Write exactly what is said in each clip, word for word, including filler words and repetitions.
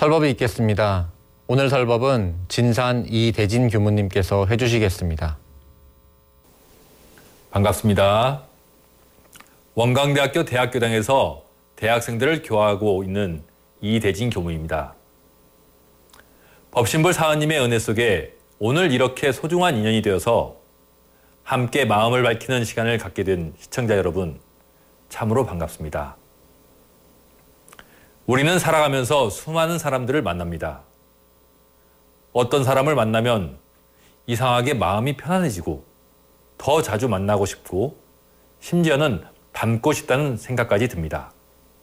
설법이 있겠습니다. 오늘 설법은 진산 이대진 교무님께서 해주시겠습니다. 반갑습니다. 원광대학교 대학교당에서 대학생들을 교화하고 있는 이대진 교무입니다. 법신불 사은님의 은혜 속에 오늘 이렇게 소중한 인연이 되어서 함께 마음을 밝히는 시간을 갖게 된 시청자 여러분, 참으로 반갑습니다. 우리는 살아가면서 수많은 사람들을 만납니다. 어떤 사람을 만나면 이상하게 마음이 편안해지고 더 자주 만나고 싶고 심지어는 닮고 싶다는 생각까지 듭니다.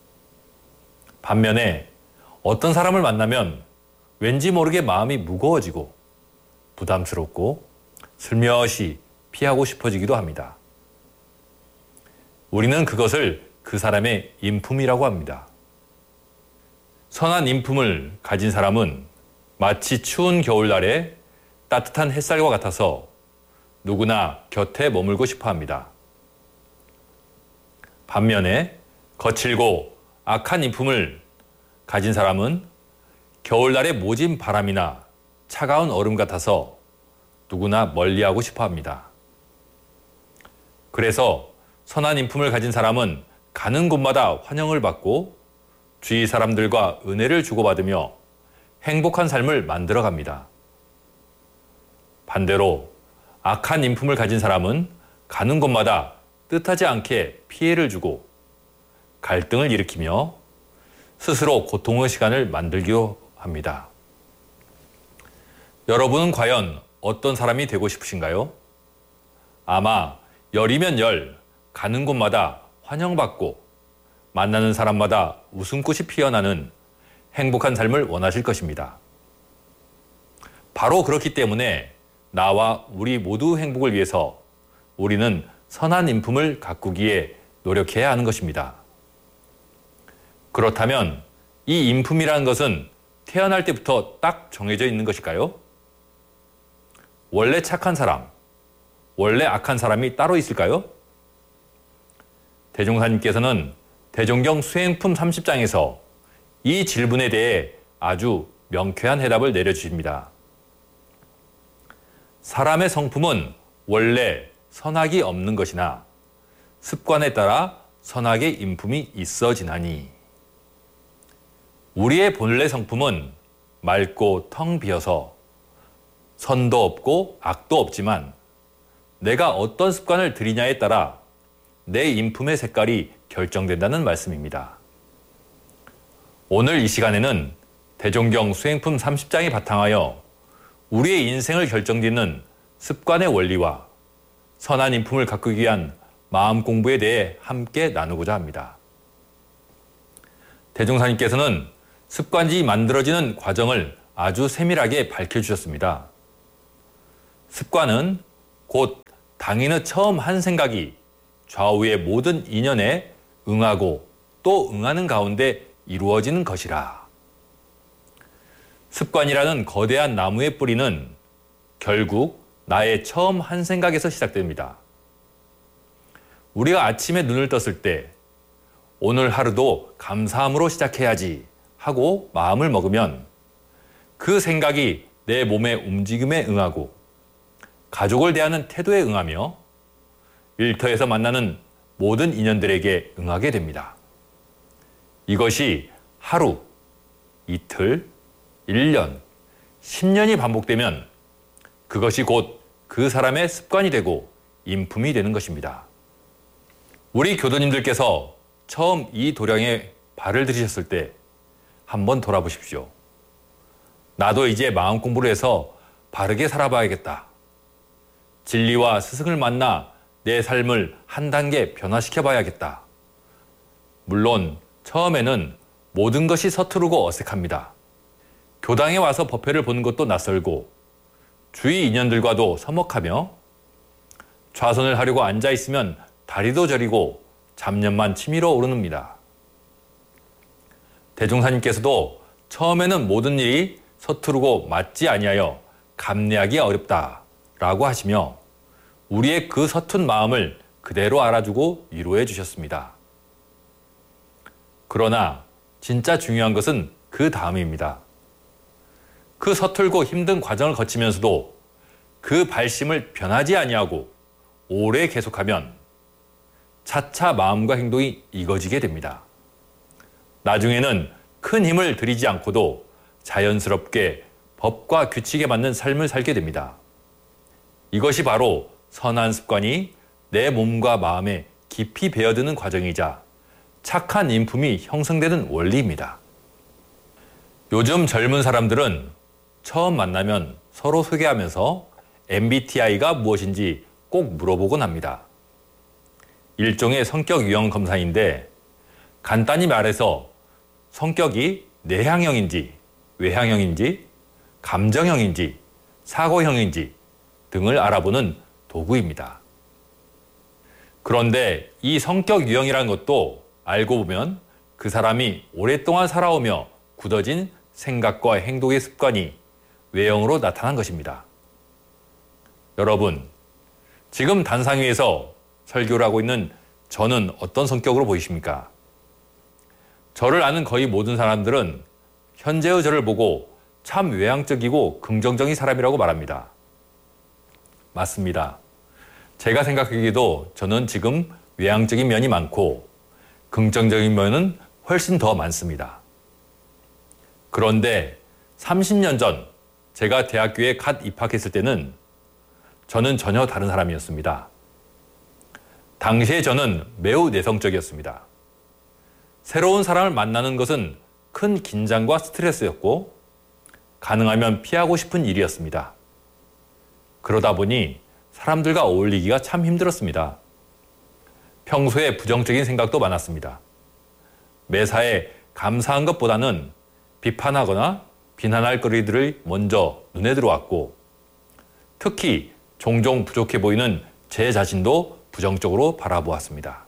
반면에 어떤 사람을 만나면 왠지 모르게 마음이 무거워지고 부담스럽고 슬며시 피하고 싶어지기도 합니다. 우리는 그것을 그 사람의 인품이라고 합니다. 선한 인품을 가진 사람은 마치 추운 겨울날에 따뜻한 햇살과 같아서 누구나 곁에 머물고 싶어 합니다. 반면에 거칠고 악한 인품을 가진 사람은 겨울날의 모진 바람이나 차가운 얼음 같아서 누구나 멀리하고 싶어 합니다. 그래서 선한 인품을 가진 사람은 가는 곳마다 환영을 받고 주위 사람들과 은혜를 주고받으며 행복한 삶을 만들어갑니다. 반대로 악한 인품을 가진 사람은 가는 곳마다 뜻하지 않게 피해를 주고 갈등을 일으키며 스스로 고통의 시간을 만들기도 합니다. 여러분은 과연 어떤 사람이 되고 싶으신가요? 아마 열이면 열, 가는 곳마다 환영받고 만나는 사람마다 웃음꽃이 피어나는 행복한 삶을 원하실 것입니다. 바로 그렇기 때문에 나와 우리 모두 행복을 위해서 우리는 선한 인품을 가꾸기에 노력해야 하는 것입니다. 그렇다면 이 인품이라는 것은 태어날 때부터 딱 정해져 있는 것일까요? 원래 착한 사람, 원래 악한 사람이 따로 있을까요? 대종사님께서는 대종경 수행품 삼십 장에서 이 질문에 대해 아주 명쾌한 해답을 내려주십니다. 사람의 성품은 원래 선악이 없는 것이나 습관에 따라 선악의 인품이 있어지나니 우리의 본래 성품은 맑고 텅 비어서 선도 없고 악도 없지만 내가 어떤 습관을 들이냐에 따라 내 인품의 색깔이 결정된다는 말씀입니다. 오늘 이 시간에는 대종경 수행품 삼십 장에 바탕하여 우리의 인생을 결정짓는 습관의 원리와 선한 인품을 가꾸기 위한 마음 공부에 대해 함께 나누고자 합니다. 대종사님께서는 습관이 만들어지는 과정을 아주 세밀하게 밝혀주셨습니다. 습관은 곧 당인의 처음 한 생각이 좌우의 모든 인연에 응하고 또 응하는 가운데 이루어지는 것이라. 습관이라는 거대한 나무의 뿌리는 결국 나의 처음 한 생각에서 시작됩니다. 우리가 아침에 눈을 떴을 때 오늘 하루도 감사함으로 시작해야지 하고 마음을 먹으면 그 생각이 내 몸의 움직임에 응하고 가족을 대하는 태도에 응하며 일터에서 만나는 모든 인연들에게 응하게 됩니다. 이것이 하루, 이틀, 일 년, 십 년이 반복되면 그것이 곧 그 사람의 습관이 되고 인품이 되는 것입니다. 우리 교도님들께서 처음 이 도량에 발을 들이셨을 때 한번 돌아보십시오. 나도 이제 마음 공부를 해서 바르게 살아봐야겠다. 진리와 스승을 만나 내 삶을 한 단계 변화시켜 봐야겠다. 물론 처음에는 모든 것이 서투르고 어색합니다. 교당에 와서 법회를 보는 것도 낯설고 주위 인연들과도 서먹하며 좌선을 하려고 앉아있으면 다리도 저리고 잡념만 치밀어 오릅니다. 대종사님께서도 처음에는 모든 일이 서투르고 맞지 아니하여 감내하기 어렵다라고 하시며 우리의 그 서툰 마음을 그대로 알아주고 위로해 주셨습니다. 그러나 진짜 중요한 것은 그 다음입니다. 그 서툴고 힘든 과정을 거치면서도 그 발심을 변하지 아니하고 오래 계속하면 차차 마음과 행동이 익어지게 됩니다. 나중에는 큰 힘을 들이지 않고도 자연스럽게 법과 규칙에 맞는 삶을 살게 됩니다. 이것이 바로 선한 습관이 내 몸과 마음에 깊이 배어드는 과정이자 착한 인품이 형성되는 원리입니다. 요즘 젊은 사람들은 처음 만나면 서로 소개하면서 엠비티아이가 무엇인지 꼭 물어보곤 합니다. 일종의 성격 유형 검사인데 간단히 말해서 성격이 내향형인지 외향형인지 감정형인지 사고형인지 등을 알아보는 도구입니다. 그런데 이 성격 유형이라는 것도 알고 보면 그 사람이 오랫동안 살아오며 굳어진 생각과 행동의 습관이 외형으로 나타난 것입니다. 여러분, 지금 단상 위에서 설교를 하고 있는 저는 어떤 성격으로 보이십니까? 저를 아는 거의 모든 사람들은 현재의 저를 보고 참 외향적이고 긍정적인 사람이라고 말합니다. 맞습니다. 제가 생각하기에도 저는 지금 외향적인 면이 많고 긍정적인 면은 훨씬 더 많습니다. 그런데 삼십 년 전 제가 대학교에 갓 입학했을 때는 저는 전혀 다른 사람이었습니다. 당시에 저는 매우 내성적이었습니다. 새로운 사람을 만나는 것은 큰 긴장과 스트레스였고 가능하면 피하고 싶은 일이었습니다. 그러다 보니 사람들과 어울리기가 참 힘들었습니다. 평소에 부정적인 생각도 많았습니다. 매사에 감사한 것보다는 비판하거나 비난할 거리들을 먼저 눈에 들어왔고 특히 종종 부족해 보이는 제 자신도 부정적으로 바라보았습니다.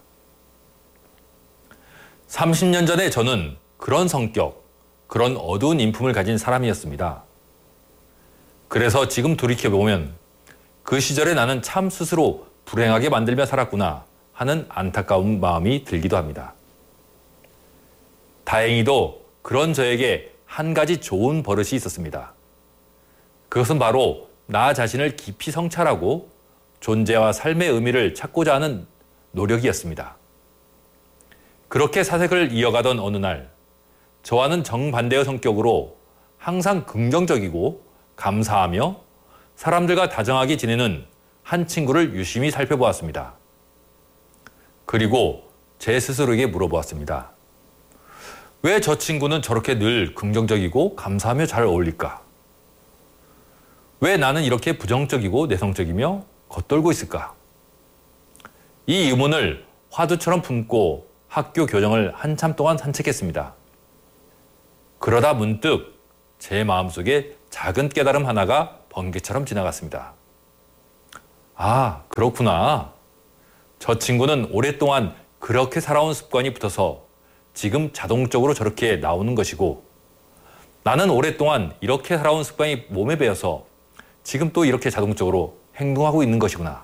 삼십 년 전에 저는 그런 성격, 그런 어두운 인품을 가진 사람이었습니다. 그래서 지금 돌이켜보면 그 시절에 나는 참 스스로 불행하게 만들며 살았구나 하는 안타까운 마음이 들기도 합니다. 다행히도 그런 저에게 한 가지 좋은 버릇이 있었습니다. 그것은 바로 나 자신을 깊이 성찰하고 존재와 삶의 의미를 찾고자 하는 노력이었습니다. 그렇게 사색을 이어가던 어느 날, 저와는 정반대의 성격으로 항상 긍정적이고 감사하며 사람들과 다정하게 지내는 한 친구를 유심히 살펴보았습니다. 그리고 제 스스로에게 물어보았습니다. 왜 저 친구는 저렇게 늘 긍정적이고 감사하며 잘 어울릴까? 왜 나는 이렇게 부정적이고 내성적이며 겉돌고 있을까? 이 의문을 화두처럼 품고 학교 교정을 한참 동안 산책했습니다. 그러다 문득 제 마음속에 작은 깨달음 하나가 번개처럼 지나갔습니다. 아, 그렇구나. 저 친구는 오랫동안 그렇게 살아온 습관이 붙어서 지금 자동적으로 저렇게 나오는 것이고 나는 오랫동안 이렇게 살아온 습관이 몸에 배어서 지금 또 이렇게 자동적으로 행동하고 있는 것이구나.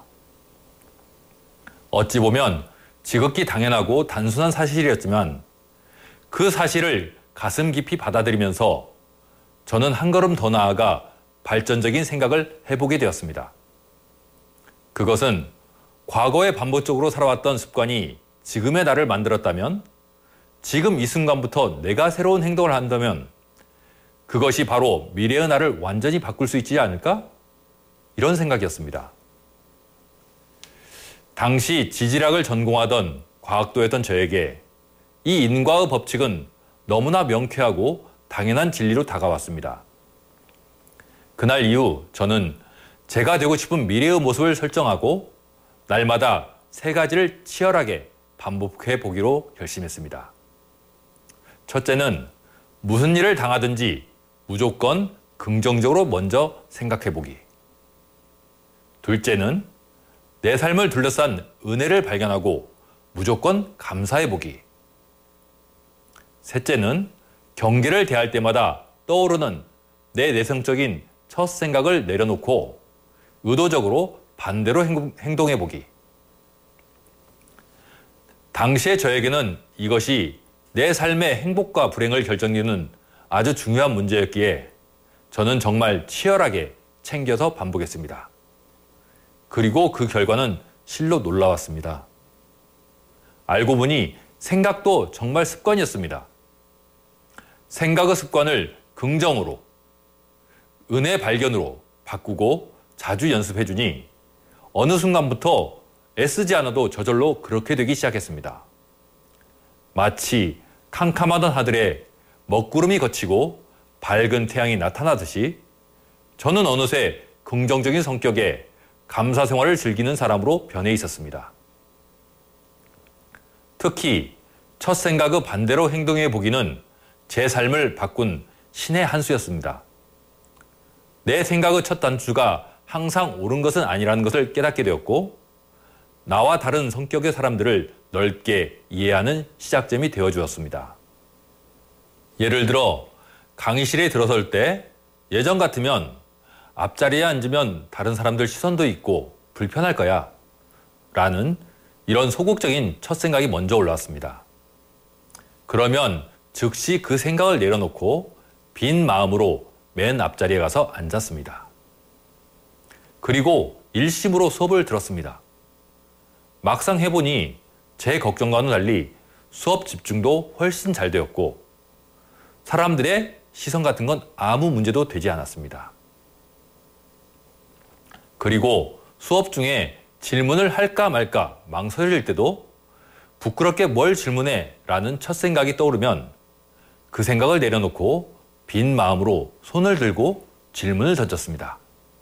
어찌 보면 지극히 당연하고 단순한 사실이었지만 그 사실을 가슴 깊이 받아들이면서 저는 한 걸음 더 나아가 발전적인 생각을 해보게 되었습니다. 그것은 과거에 반복적으로 살아왔던 습관이 지금의 나를 만들었다면 지금 이 순간부터 내가 새로운 행동을 한다면 그것이 바로 미래의 나를 완전히 바꿀 수 있지 않을까? 이런 생각이었습니다. 당시 지질학을 전공하던 과학도였던 저에게 이 인과의 법칙은 너무나 명쾌하고 당연한 진리로 다가왔습니다. 그날 이후 저는 제가 되고 싶은 미래의 모습을 설정하고 날마다 세 가지를 치열하게 반복해 보기로 결심했습니다. 첫째는 무슨 일을 당하든지 무조건 긍정적으로 먼저 생각해 보기. 둘째는 내 삶을 둘러싼 은혜를 발견하고 무조건 감사해 보기. 셋째는 경계를 대할 때마다 떠오르는 내 내성적인 첫 생각을 내려놓고 의도적으로 반대로 행동해 보기. 당시의 저에게는 이것이 내 삶의 행복과 불행을 결정짓는 아주 중요한 문제였기에 저는 정말 치열하게 챙겨서 반복했습니다. 그리고 그 결과는 실로 놀라웠습니다. 알고 보니 생각도 정말 습관이었습니다. 생각의 습관을 긍정으로, 은혜 발견으로 바꾸고 자주 연습해주니 어느 순간부터 애쓰지 않아도 저절로 그렇게 되기 시작했습니다. 마치 캄캄하던 하늘에 먹구름이 걷히고 밝은 태양이 나타나듯이 저는 어느새 긍정적인 성격에 감사 생활을 즐기는 사람으로 변해 있었습니다. 특히 첫 생각의 반대로 행동해 보기는 제 삶을 바꾼 신의 한 수였습니다. 내 생각의 첫 단추가 항상 옳은 것은 아니라는 것을 깨닫게 되었고 나와 다른 성격의 사람들을 넓게 이해하는 시작점이 되어주었습니다. 예를 들어 강의실에 들어설 때 예전 같으면 앞자리에 앉으면 다른 사람들 시선도 있고 불편할 거야 라는 이런 소극적인 첫 생각이 먼저 올라왔습니다. 그러면 즉시 그 생각을 내려놓고 빈 마음으로 맨 앞자리에 가서 앉았습니다. 그리고 일심으로 수업을 들었습니다. 막상 해보니 제 걱정과는 달리 수업 집중도 훨씬 잘 되었고 사람들의 시선 같은 건 아무 문제도 되지 않았습니다. 그리고 수업 중에 질문을 할까 말까 망설일 때도 부끄럽게 뭘 질문해 라는 첫 생각이 떠오르면 그 생각을 내려놓고 빈 마음으로 손을 들고 질문을 던졌습니다.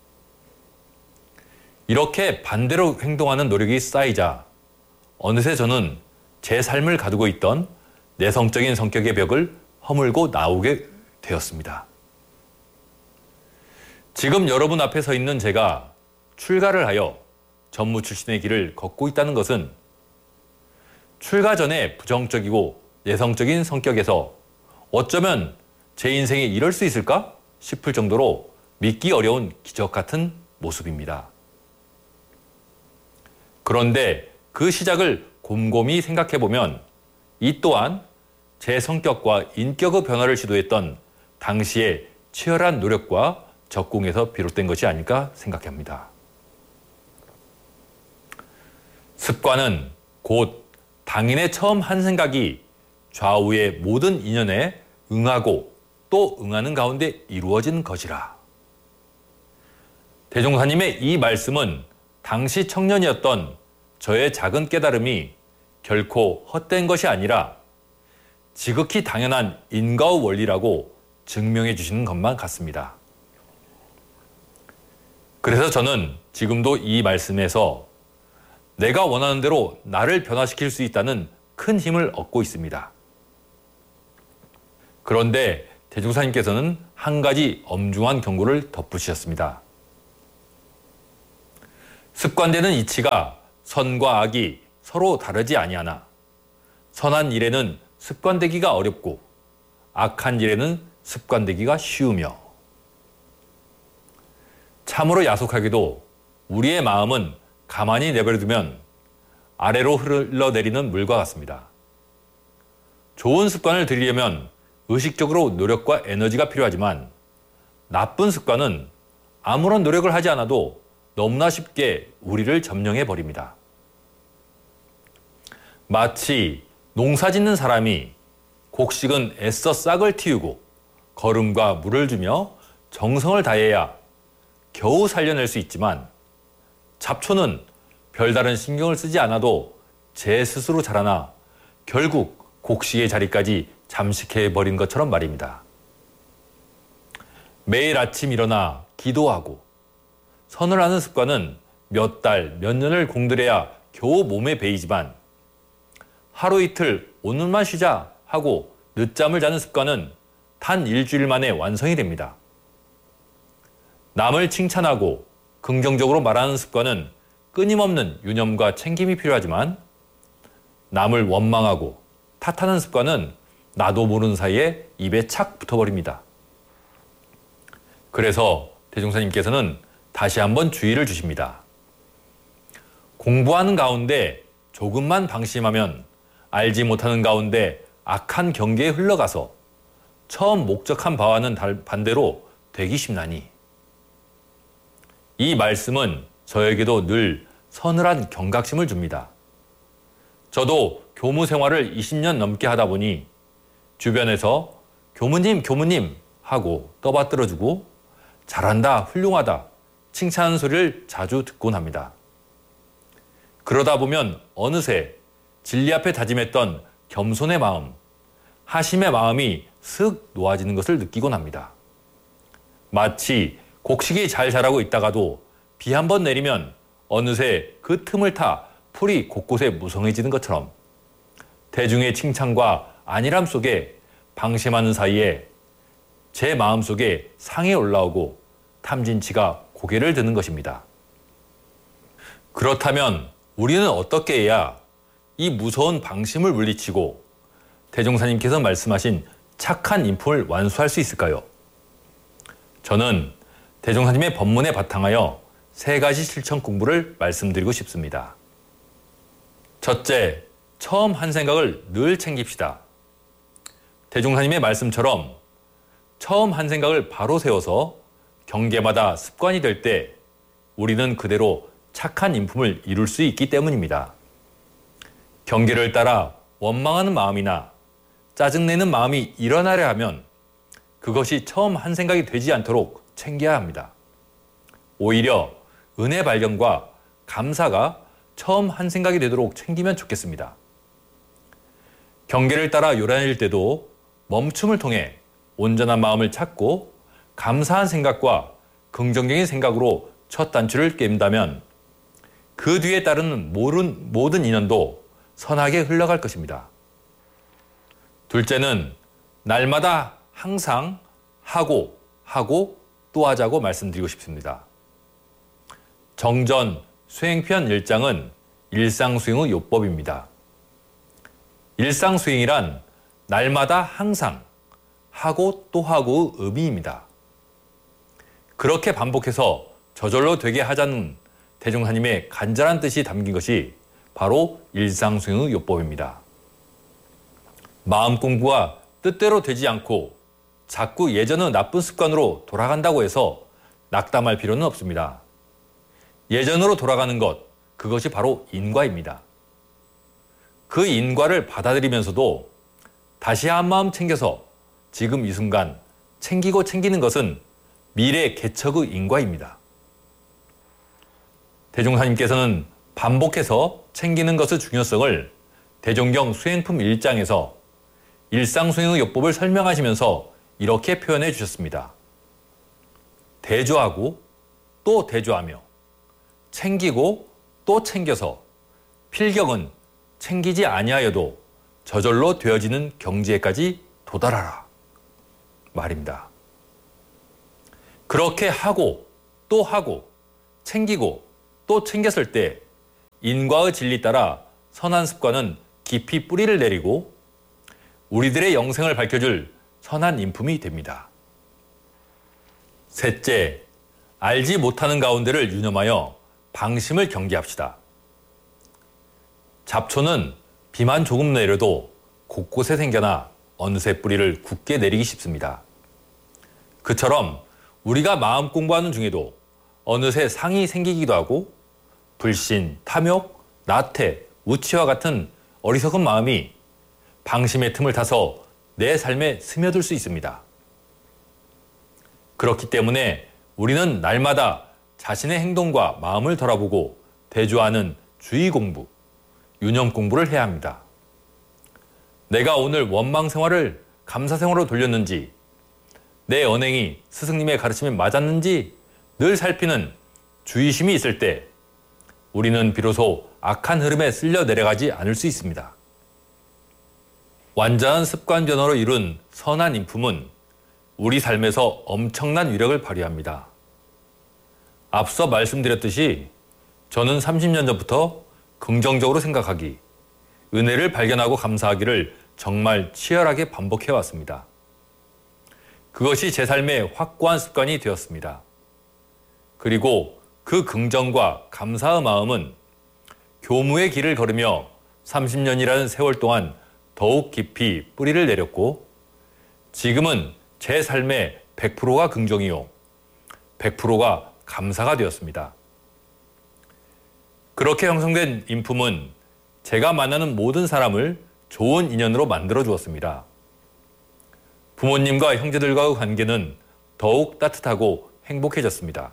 이렇게 반대로 행동하는 노력이 쌓이자 어느새 저는 제 삶을 가두고 있던 내성적인 성격의 벽을 허물고 나오게 되었습니다. 지금 여러분 앞에 서 있는 제가 출가를 하여 전무 출신의 길을 걷고 있다는 것은 출가 전에 부정적이고 내성적인 성격에서 어쩌면 제 인생이 이럴 수 있을까 싶을 정도로 믿기 어려운 기적 같은 모습입니다. 그런데 그 시작을 곰곰이 생각해보면 이 또한 제 성격과 인격의 변화를 시도했던 당시의 치열한 노력과 적공에서 비롯된 것이 아닐까 생각합니다. 습관은 곧 당인의 처음 한 생각이 좌우의 모든 인연에 응하고 또 응하는 가운데 이루어진 것이라. 대종사님의 이 말씀은 당시 청년이었던 저의 작은 깨달음이 결코 헛된 것이 아니라 지극히 당연한 인과의 원리라고 증명해 주시는 것만 같습니다. 그래서 저는 지금도 이 말씀에서 내가 원하는 대로 나를 변화시킬 수 있다는 큰 힘을 얻고 있습니다. 그런데 대종사님께서는 한 가지 엄중한 경고를 덧붙이셨습니다. 습관되는 이치가 선과 악이 서로 다르지 아니하나 선한 일에는 습관되기가 어렵고 악한 일에는 습관되기가 쉬우며 참으로 야속하게도 우리의 마음은 가만히 내버려두면 아래로 흘러내리는 물과 같습니다. 좋은 습관을 들이려면 의식적으로 노력과 에너지가 필요하지만 나쁜 습관은 아무런 노력을 하지 않아도 너무나 쉽게 우리를 점령해 버립니다. 마치 농사 짓는 사람이 곡식은 애써 싹을 틔우고 거름과 물을 주며 정성을 다해야 겨우 살려낼 수 있지만 잡초는 별다른 신경을 쓰지 않아도 제 스스로 자라나 결국 곡식의 자리까지 잠식해버린 것처럼 말입니다. 매일 아침 일어나 기도하고 선을 하는 습관은 몇 달, 몇 년을 공들여야 겨우 몸에 배이지만 하루 이틀 오늘만 쉬자 하고 늦잠을 자는 습관은 단 일주일 만에 완성이 됩니다. 남을 칭찬하고 긍정적으로 말하는 습관은 끊임없는 유념과 챙김이 필요하지만 남을 원망하고 탓하는 습관은 나도 모르는 사이에 입에 착 붙어버립니다. 그래서 대종사님께서는 다시 한번 주의를 주십니다. 공부하는 가운데 조금만 방심하면 알지 못하는 가운데 악한 경계에 흘러가서 처음 목적한 바와는 반대로 되기 쉽나니. 이 말씀은 저에게도 늘 서늘한 경각심을 줍니다. 저도 교무 생활을 이십 년 넘게 하다 보니 주변에서 교무님, 교무님 하고 떠받들어주고 잘한다, 훌륭하다 칭찬하는 소리를 자주 듣곤 합니다. 그러다 보면 어느새 진리 앞에 다짐했던 겸손의 마음, 하심의 마음이 슥 놓아지는 것을 느끼곤 합니다. 마치 곡식이 잘 자라고 있다가도 비 한 번 내리면 어느새 그 틈을 타 풀이 곳곳에 무성해지는 것처럼 대중의 칭찬과 안일함 속에 방심하는 사이에 제 마음속에 상이 올라오고 탐진치가 고개를 드는 것입니다. 그렇다면 우리는 어떻게 해야 이 무서운 방심을 물리치고 대종사님께서 말씀하신 착한 인품을 완수할 수 있을까요? 저는 대종사님의 법문에 바탕하여 세 가지 실천 공부를 말씀드리고 싶습니다. 첫째, 처음 한 생각을 늘 챙깁시다. 대종사님의 말씀처럼 처음 한 생각을 바로 세워서 경계마다 습관이 될 때 우리는 그대로 착한 인품을 이룰 수 있기 때문입니다. 경계를 따라 원망하는 마음이나 짜증내는 마음이 일어나려 하면 그것이 처음 한 생각이 되지 않도록 챙겨야 합니다. 오히려 은혜 발견과 감사가 처음 한 생각이 되도록 챙기면 좋겠습니다. 경계를 따라 요란일 때도 멈춤을 통해 온전한 마음을 찾고 감사한 생각과 긍정적인 생각으로 첫 단추를 깬다면 그 뒤에 따르는 모든, 모든 인연도 선하게 흘러갈 것입니다. 둘째는 날마다 항상 하고 하고 또 하자고 말씀드리고 싶습니다. 정전 수행편 일 장은 일상수행의 요법입니다. 일상수행이란 날마다 항상 하고 또 하고의 의미입니다. 그렇게 반복해서 저절로 되게 하자는 대종사님의 간절한 뜻이 담긴 것이 바로 일상수행의 요법입니다. 마음 공부가 뜻대로 되지 않고 자꾸 예전의 나쁜 습관으로 돌아간다고 해서 낙담할 필요는 없습니다. 예전으로 돌아가는 것, 그것이 바로 인과입니다. 그 인과를 받아들이면서도 다시 한 마음 챙겨서 지금 이 순간 챙기고 챙기는 것은 미래 개척의 인과입니다. 대종사님께서는 반복해서 챙기는 것의 중요성을 대종경 수행품 일 장에서 일상수행의 요법을 설명하시면서 이렇게 표현해 주셨습니다. 대조하고 또 대조하며 챙기고 또 챙겨서 필경은 챙기지 아니하여도 저절로 되어지는 경지에까지 도달하라 말입니다. 그렇게 하고 또 하고 챙기고 또 챙겼을 때 인과의 진리 따라 선한 습관은 깊이 뿌리를 내리고 우리들의 영생을 밝혀줄 선한 인품이 됩니다. 셋째, 알지 못하는 가운데를 유념하여 방심을 경계합시다. 잡초는 비만 조금 내려도 곳곳에 생겨나 어느새 뿌리를 굳게 내리기 쉽습니다. 그처럼 우리가 마음 공부하는 중에도 어느새 상이 생기기도 하고 불신, 탐욕, 나태, 우치와 같은 어리석은 마음이 방심의 틈을 타서 내 삶에 스며들 수 있습니다. 그렇기 때문에 우리는 날마다 자신의 행동과 마음을 돌아보고 대조하는 주의 공부, 유념 공부를 해야 합니다. 내가 오늘 원망 생활을 감사 생활로 돌렸는지, 내 언행이 스승님의 가르침에 맞았는지 늘 살피는 주의심이 있을 때 우리는 비로소 악한 흐름에 쓸려 내려가지 않을 수 있습니다. 완전한 습관 변화로 이룬 선한 인품은 우리 삶에서 엄청난 위력을 발휘합니다. 앞서 말씀드렸듯이 저는 삼십 년 전부터 긍정적으로 생각하기, 은혜를 발견하고 감사하기를 정말 치열하게 반복해 왔습니다. 그것이 제 삶의 확고한 습관이 되었습니다. 그리고 그 긍정과 감사의 마음은 교무의 길을 걸으며 삼십 년이라는 세월 동안 더욱 깊이 뿌리를 내렸고 지금은 제 삶의 백 퍼센트가 긍정이요, 백 퍼센트가 감사가 되었습니다. 그렇게 형성된 인품은 제가 만나는 모든 사람을 좋은 인연으로 만들어 주었습니다. 부모님과 형제들과의 관계는 더욱 따뜻하고 행복해졌습니다.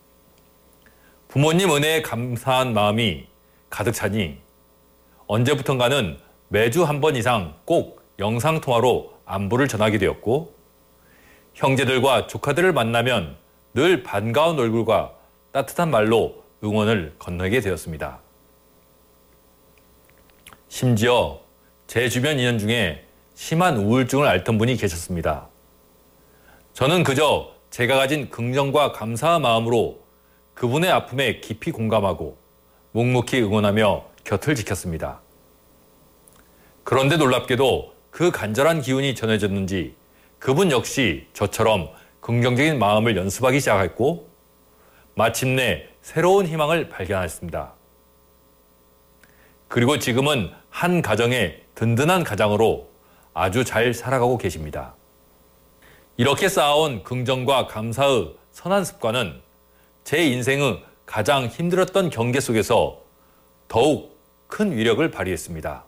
부모님 은혜에 감사한 마음이 가득 차니 언제부턴가는 매주 한 번 이상 꼭 영상통화로 안부를 전하게 되었고, 형제들과 조카들을 만나면 늘 반가운 얼굴과 따뜻한 말로 응원을 건네게 되었습니다. 심지어 제 주변 인연 중에 심한 우울증을 앓던 분이 계셨습니다. 저는 그저 제가 가진 긍정과 감사한 마음으로 그분의 아픔에 깊이 공감하고 묵묵히 응원하며 곁을 지켰습니다. 그런데 놀랍게도 그 간절한 기운이 전해졌는지 그분 역시 저처럼 긍정적인 마음을 연습하기 시작했고, 마침내 새로운 희망을 발견했습니다. 그리고 지금은 한 가정의 든든한 가장으로 아주 잘 살아가고 계십니다. 이렇게 쌓아온 긍정과 감사의 선한 습관은 제 인생의 가장 힘들었던 경계 속에서 더욱 큰 위력을 발휘했습니다.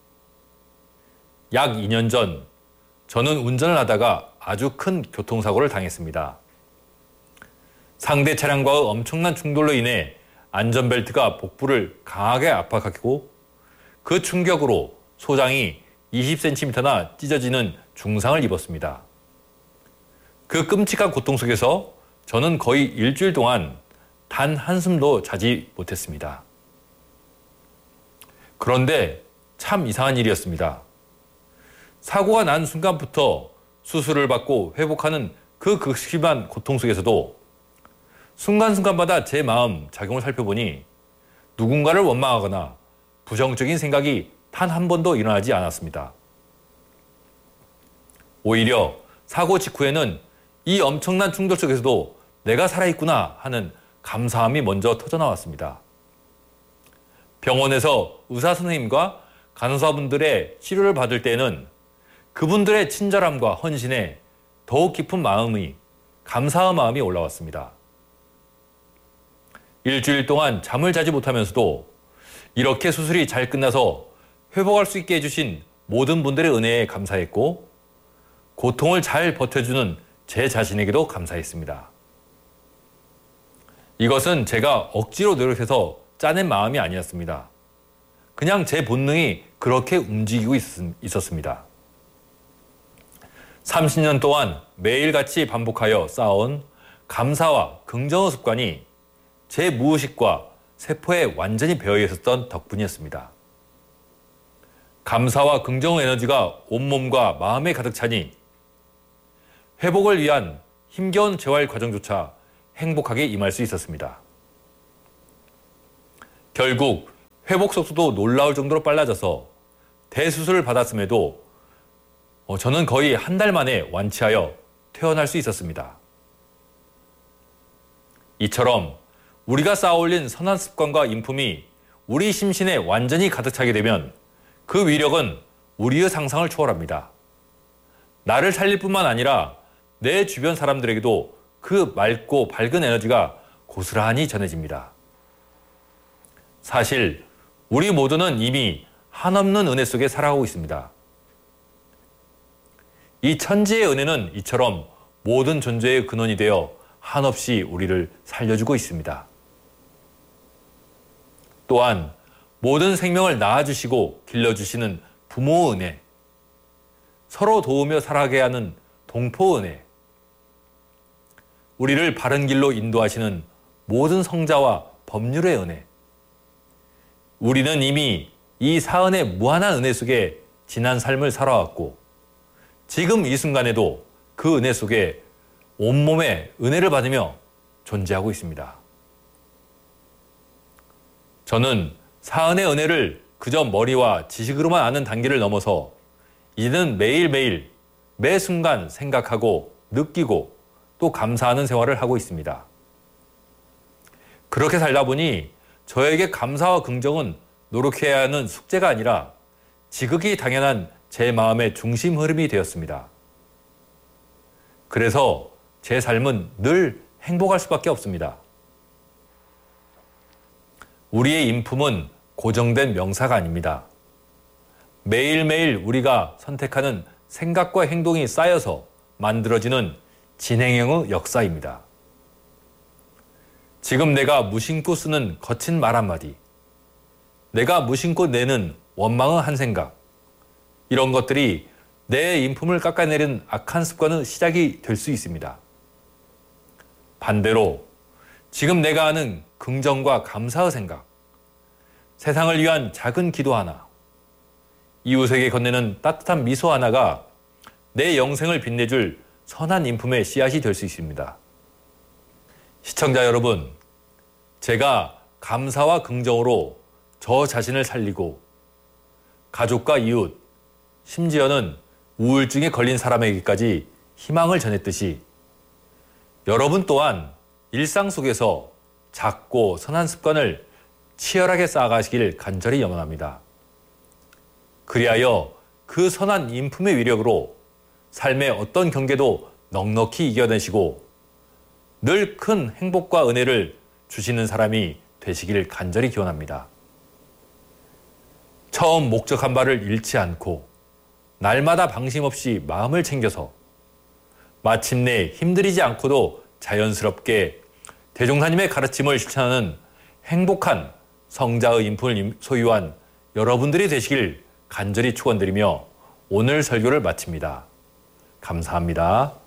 약 이 년 전, 저는 운전을 하다가 아주 큰 교통사고를 당했습니다. 상대 차량과의 엄청난 충돌로 인해 안전벨트가 복부를 강하게 압박하고 그 충격으로 소장이 이십 센티미터나 찢어지는 중상을 입었습니다. 그 끔찍한 고통 속에서 저는 거의 일주일 동안 단 한숨도 자지 못했습니다. 그런데 참 이상한 일이었습니다. 사고가 난 순간부터 수술을 받고 회복하는 그 극심한 고통 속에서도 순간순간마다 제 마음 작용을 살펴보니 누군가를 원망하거나 부정적인 생각이 단 한 번도 일어나지 않았습니다. 오히려 사고 직후에는 이 엄청난 충돌 속에서도 내가 살아있구나 하는 감사함이 먼저 터져나왔습니다. 병원에서 의사 선생님과 간호사분들의 치료를 받을 때에는 그분들의 친절함과 헌신에 더욱 깊은 마음이, 감사의 마음이 올라왔습니다. 일주일 동안 잠을 자지 못하면서도 이렇게 수술이 잘 끝나서 회복할 수 있게 해주신 모든 분들의 은혜에 감사했고, 고통을 잘 버텨주는 제 자신에게도 감사했습니다. 이것은 제가 억지로 노력해서 짜낸 마음이 아니었습니다. 그냥 제 본능이 그렇게 움직이고 있었습니다. 삼십 년 동안 매일같이 반복하여 쌓아온 감사와 긍정의 습관이 제 무의식과 세포에 완전히 배어 있었던 덕분이었습니다. 감사와 긍정의 에너지가 온몸과 마음에 가득 차니 회복을 위한 힘겨운 재활 과정조차 행복하게 임할 수 있었습니다. 결국 회복 속도도 놀라울 정도로 빨라져서 대수술을 받았음에도 저는 거의 한 달 만에 완치하여 퇴원할 수 있었습니다. 이처럼 우리가 쌓아올린 선한 습관과 인품이 우리 심신에 완전히 가득 차게 되면 그 위력은 우리의 상상을 초월합니다. 나를 살릴 뿐만 아니라 내 주변 사람들에게도 그 맑고 밝은 에너지가 고스란히 전해집니다. 사실 우리 모두는 이미 한없는 은혜 속에 살아가고 있습니다. 이 천지의 은혜는 이처럼 모든 존재의 근원이 되어 한없이 우리를 살려주고 있습니다. 또한 모든 생명을 낳아주시고 길러주시는 부모의 은혜, 서로 도우며 살아가게 하는 동포의 은혜, 우리를 바른 길로 인도하시는 모든 성자와 법률의 은혜, 우리는 이미 이 사은의 무한한 은혜 속에 지난 삶을 살아왔고 지금 이 순간에도 그 은혜 속에 온몸에 은혜를 받으며 존재하고 있습니다. 저는 사은의 은혜를 그저 머리와 지식으로만 아는 단계를 넘어서 이제는 매일매일 매 순간 생각하고 느끼고 또 감사하는 생활을 하고 있습니다. 그렇게 살다 보니 저에게 감사와 긍정은 노력해야 하는 숙제가 아니라 지극히 당연한 제 마음의 중심 흐름이 되었습니다. 그래서 제 삶은 늘 행복할 수밖에 없습니다. 우리의 인품은 고정된 명사가 아닙니다. 매일매일 우리가 선택하는 생각과 행동이 쌓여서 만들어지는 진행형의 역사입니다. 지금 내가 무심코 쓰는 거친 말 한마디, 내가 무심코 내는 원망의 한 생각, 이런 것들이 내 인품을 깎아내리는 악한 습관의 시작이 될 수 있습니다. 반대로 지금 내가 하는 긍정과 감사의 생각, 세상을 위한 작은 기도 하나, 이웃에게 건네는 따뜻한 미소 하나가 내 영생을 빛내줄 선한 인품의 씨앗이 될 수 있습니다. 시청자 여러분, 제가 감사와 긍정으로 저 자신을 살리고 가족과 이웃, 심지어는 우울증에 걸린 사람에게까지 희망을 전했듯이 여러분 또한 일상 속에서 작고 선한 습관을 치열하게 쌓아가시길 간절히 염원합니다. 그리하여 그 선한 인품의 위력으로 삶의 어떤 경계도 넉넉히 이겨내시고 늘 큰 행복과 은혜를 주시는 사람이 되시길 간절히 기원합니다. 처음 목적한 바를 잃지 않고 날마다 방심 없이 마음을 챙겨서 마침내 힘들이지 않고도 자연스럽게 대종사님의 가르침을 실천하는 행복한 성자의 인품을 소유한 여러분들이 되시길 간절히 축원드리며 오늘 설교를 마칩니다. 감사합니다.